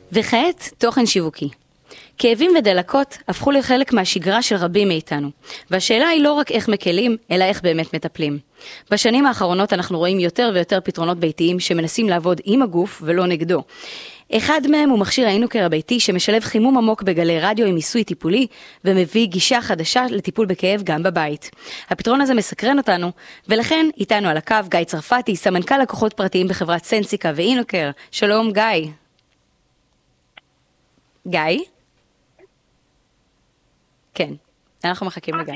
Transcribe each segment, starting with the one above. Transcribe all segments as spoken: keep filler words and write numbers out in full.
וכעת תוכן שיווקי. כאבים ודלקות הפכו לחלק מהשגרה של רבים מאיתנו, והשאלה היא לא רק איך מקלים, אלא איך באמת מטפלים. בשנים האחרונות אנחנו רואים יותר ויותר פתרונות ביתיים שמנסים לעבוד עם הגוף ולא נגדו. אחד מהם הוא מכשיר האינוקר הביתי שמשלב חימום עמוק בגלי רדיו עם עיסוי טיפולי ומביא גישה חדשה לטיפול בכאב גם בבית. הפתרון הזה מסקרן אותנו, ולכן איתנו על הקו גיא צרפתי, סמנכ"ל לקוחות פרטיים בחברת סנסיקה ואינוקר. שלום גיא. גיא? כן, אנחנו מחכים לגיא.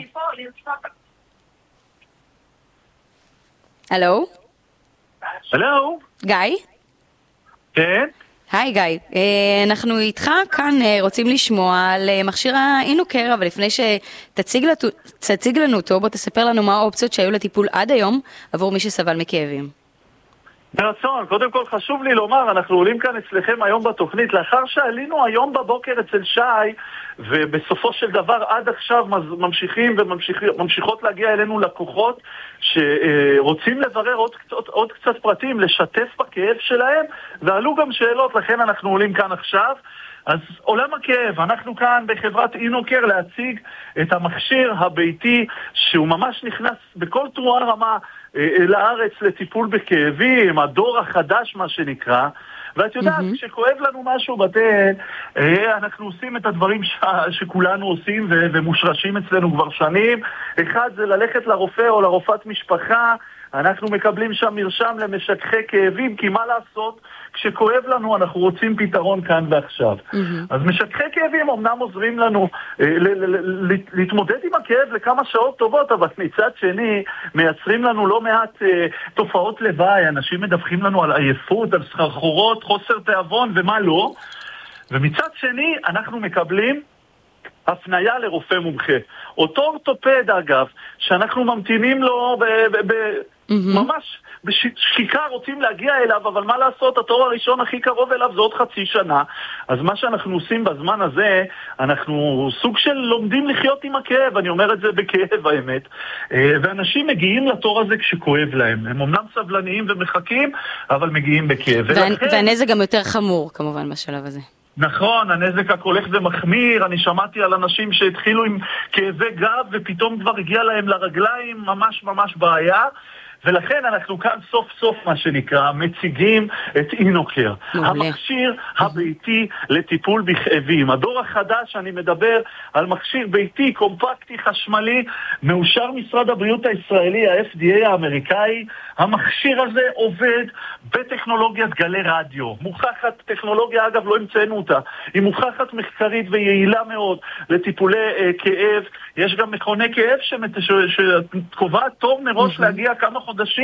הלו? הלו? גיא? כן? היי גיא, אנחנו איתך כאן רוצים לשמוע על מכשיר האינוקר, אבל לפני שתציג לנו אותו, בוא תספר לנו מה האופציות שהיו לטיפול עד היום עבור מי שסבל מכאבים. ברצון, קודם כל חשוב לי לומר, אנחנו עולים כאן אצלכם היום בתוכנית, לאחר שעלינו היום בבוקר אצל שי, ובסופו של דבר עד עכשיו ממשיכים וממשיכות להגיע אלינו לקוחות שרוצים לברר עוד קצת, עוד קצת פרטים, לשתף בכאב שלהם, ועלו גם שאלות, לכן אנחנו עולים כאן עכשיו. אז עולם הכאב, אנחנו כאן בחברת אינוקר להציג את המכשיר הביתי שהוא ממש נכנס בכל תרועה רמה לארץ לטיפול בכאבים, הדור החדש מה שנקרא. ואת יודעת, mm-hmm. כשכואב לנו משהו בטן, אנחנו עושים את הדברים ש... שכולנו עושים ו... ומושרשים אצלנו כבר שנים. אחד זה ללכת לרופא או לרופאת משפחה, אנחנו מקבלים שם מרשם למשככי כאבים, כי מה לעשות? כשכואב לנו אנחנו רוצים פתרון כאן ועכשיו. Mm-hmm. אז משככי כאבים אמנם עוזרים לנו אה, ל- ל- ל- להתמודד עם הכאב לכמה שעות טובות, אבל מצד שני מייצרים לנו לא מעט אה, תופעות לוואי, אנשים מדווחים לנו על עייפות, על סחרחורות, חוסר תיאבון ומה לא. ומצד שני אנחנו מקבלים הפניה לרופא מומחה. אותו אורתופד אגב, שאנחנו ממתינים לו ב... ב-, ב- mm-hmm. ממש בשקיקה רוצים להגיע אליו, אבל מה לעשות, התור הראשון הכי קרוב אליו זה עוד חצי שנה. אז מה שאנחנו עושים בזמן הזה, אנחנו סוג של לומדים לחיות עם הכאב, אני אומר את זה בכאב האמת, ואנשים מגיעים לתור הזה כשכואב להם. הם אומנם סבלניים ומחכים, אבל מגיעים בכאב. וה... ולכן... והנזק גם יותר חמור כמובן בשלב הזה. נכון, הנזק רק הולך ומחמיר. אני שמעתי על אנשים שהתחילו עם כאבי גב ופתאום כבר הגיע להם לרגליים, ממש ממש בעיה. ולכן אנחנו כאן סוף סוף מה שנקרא מציגים את אינוקר, המכשיר הביתי לטיפול בכאבים. הדור החדש, אני מדבר על מכשיר ביתי, קומפקטי, חשמלי, מאושר משרד הבריאות הישראלי, ה-אף די איי האמריקאי. המכשיר הזה עובד בטכנולוגיית גלי רדיו. מוכחת טכנולוגיה, אגב לא המצאנו אותה, היא מוכחת מחקרית ויעילה מאוד לטיפולי אה, כאב. יש גם מכוני כאב שקובעת תור מראש להגיע כמה חודשים